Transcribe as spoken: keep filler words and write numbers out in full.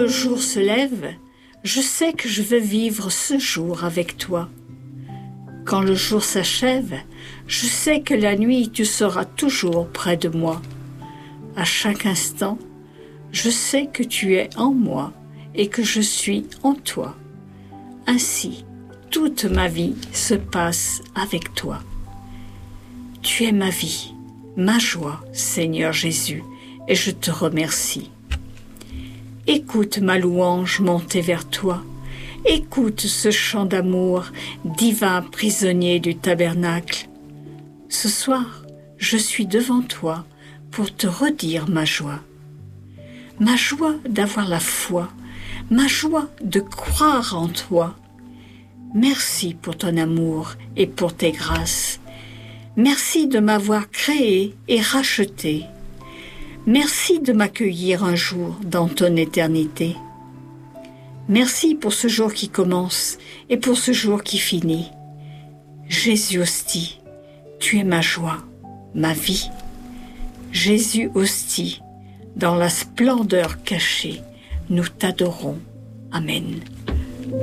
le jour se lève, je sais que je veux vivre ce jour avec toi. Quand le jour s'achève, je sais que la nuit tu seras toujours près de moi. À chaque instant, je sais que tu es en moi et que je suis en toi. Ainsi, toute ma vie se passe avec toi. Tu es ma vie, ma joie, Seigneur Jésus, et je te remercie. Écoute ma louange monter vers toi. Écoute ce chant d'amour, divin prisonnier du tabernacle. Ce soir, je suis devant toi pour te redire ma joie. Ma joie d'avoir la foi, ma joie de croire en toi. Merci pour ton amour et pour tes grâces. Merci de m'avoir créé et racheté. Merci de m'accueillir un jour dans ton éternité. Merci pour ce jour qui commence et pour ce jour qui finit. Jésus hostie, tu es ma joie, ma vie. Jésus hostie, dans la splendeur cachée, nous t'adorons. Amen.